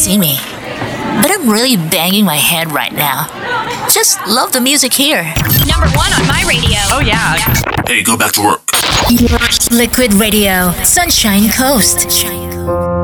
see me, but I'm really banging my head right now. Just love the music here. Number one on my radio. Oh, yeah. Hey, go back to work. Liquid Radio, Sunshine Coast.